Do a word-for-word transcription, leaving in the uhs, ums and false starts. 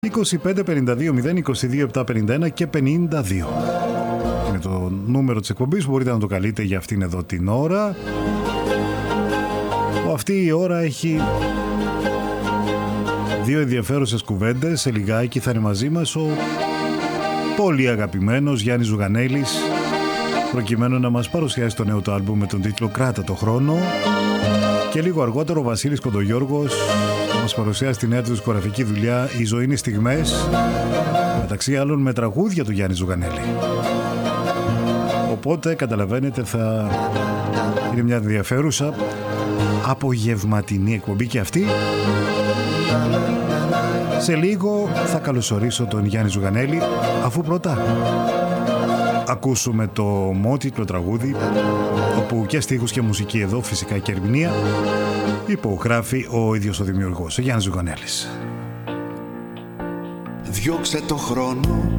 είκοσι πέντε πενήντα δύο μηδέν είκοσι δύο επτακόσια πενήντα ένα και πενήντα δύο. Είναι το νούμερο της εκπομπής που μπορείτε να το καλείτε για αυτήν εδώ την ώρα. Αυτή η ώρα έχει δύο ενδιαφέρουσες κουβέντες. Σε λιγάκι θα είναι μαζί μας ο πολύ αγαπημένος Γιάννης Ζουγανέλης, προκειμένου να μας παρουσιάσει το νέο του άλμπουμ με τον τίτλο «Κράτα το χρόνο». Και λίγο αργότερα ο Βασίλης Κοντογιώργος θα μας παρουσιάσει τη νέα του δισκογραφική δουλειά «Η ζωή είναι στιγμές», μεταξύ άλλων με τραγούδια του Γιάννη Ζουγανέλη. Οπότε καταλαβαίνετε θα είναι μια ενδιαφέρουσα απογευματινή εκπομπή και αυτή. Σε λίγο θα καλωσορίσω τον Γιάννη Ζουγανέλη, αφού πρώτα ακούσουμε το μότιτλο τραγούδι, όπου και στίχους και μουσική εδώ, φυσικά και ερμηνεία, υπογράφει ο ίδιος ο δημιουργός, ο Γιάννης Ζουγανέλης. Διώξε το χρόνο